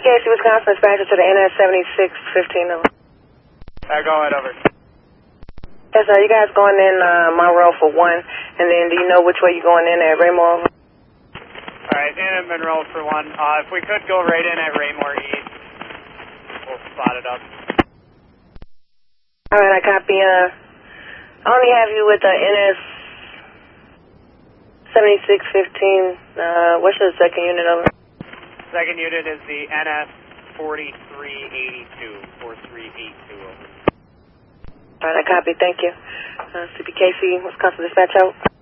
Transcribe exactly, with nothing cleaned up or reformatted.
Casey, Wisconsin, dispatcher to the N S seventy-six fifteen. All right, go ahead, over. Yes, sir. You guys going in uh, Monroe for one, and then do you know which way you're going in at Raymore? All right, in at Monroe for one. Uh, if we could go right in at Raymore East, we'll spot it up. All right, I copy. Uh, I only have you with the N S seventy-six fifteen. Uh, what's your second unit over? Second unit is the N S forty-three eighty-two, forty-three eighty-two over. All right, I copy. Thank you. Uh, C P K C, Wisconsin dispatch out.